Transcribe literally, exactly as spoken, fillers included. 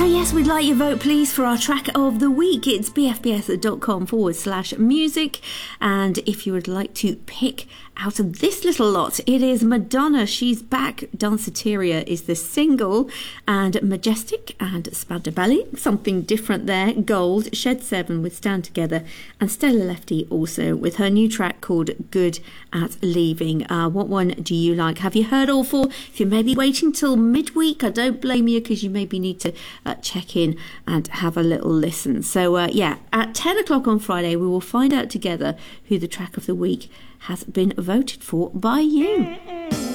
So yes, we'd like your vote please for our track of the week. It's bfbs.com forward slash music. And if you would like to pick out of this little lot, it is Madonna, She's Back. Danceteria is the single, and Majestic and Spadabelli, something different there. Gold, Shed seven with Stand Together, and Stella Lefty also with her new track called Good at Leaving. Uh, what one do you like? Have you heard all four? If you're maybe waiting till midweek, I don't blame you, because you maybe need to uh, check in and have a little listen. So uh, yeah, at ten o'clock on Friday, we will find out together who the track of the week has been voted for by you.